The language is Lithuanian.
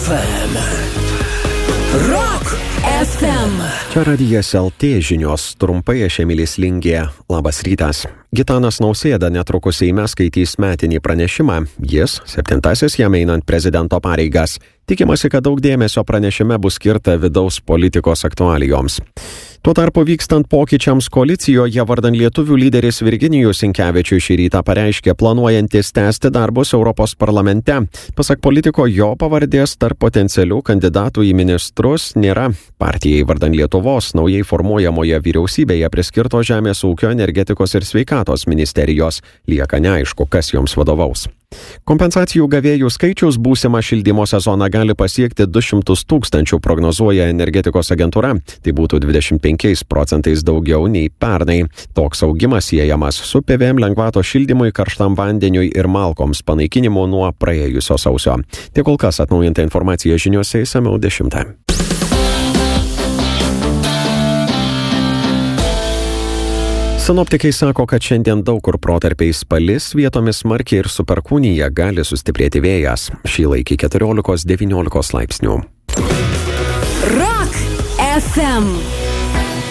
FM. Rock FM. Čia Radijas LT žinios, trumpai aš Emilis Lingė. Labas rytas. Gitanas Nausėda netrukus Seime skaitys metinį pranešimą. Jis 7. jam einant prezidento pareigas. Tikimasi, kad daug dėmesio pranešime bus skirta vidaus politikos aktualijoms. Tuo tarpu vykstant pokyčiams koalicijoje vardan lietuvių lyderis Virginijus Sinkevičius šį rytą pareiškė planuojantis tęsti darbus Europos parlamente. Pasak politiko, jo pavardės tarp potencialių kandidatų į ministrus nėra. Partijai vardan Lietuvos naujai formuojamoje vyriausybėje priskirto žemės ūkio, energetikos ir sveikatos ministerijos. Lieka neaišku, kas joms vadovaus. Kompensacijų gavėjų skaičius būsimą šildymo sezoną gali pasiekti 200 000, prognozuoja energetikos agentūra. Tai būtų 25% daugiau nei pernai. Toks augimas siejamas su PVM lengvato šildymui, karštam vandeniui ir malkoms panaikinimu nuo praėjusio sausio. Tiek kol kas, atnaujinta informacija žiniose išsamiau 10. Sinoptikai sako, kad šiandien daug kur protarpiais palis, vietomis smarkiai ir su perkūnija gali sustiprėti vėjas. Šįlaik iki 14-19 laipsnių. Rock FM.